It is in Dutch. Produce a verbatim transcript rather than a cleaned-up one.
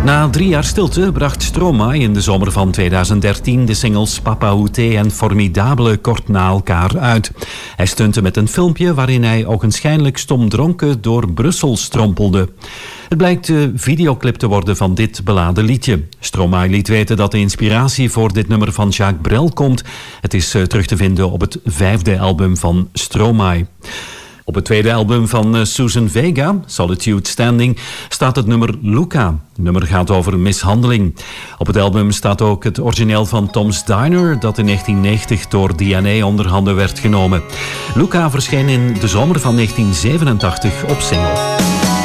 Na drie jaar stilte bracht Stromae in de zomer van tweeduizend dertien de singles Papa Oute en Formidabele kort na elkaar uit. Hij stunte met een filmpje waarin hij ogenschijnlijk stomdronken door Brussel strompelde. Het blijkt de videoclip te worden van dit beladen liedje. Stromae liet weten dat de inspiratie voor dit nummer van Jacques Brel komt. Het is uh, terug te vinden op het vijfde album van Stromae. Op het tweede album van Susan Vega, Solitude Standing, staat het nummer Luca. Het nummer gaat over mishandeling. Op het album staat ook het origineel van Tom's Diner, dat in negentien negentig door D N A onder handen werd genomen. Luca verscheen in de zomer van negentien zevenentachtig op single.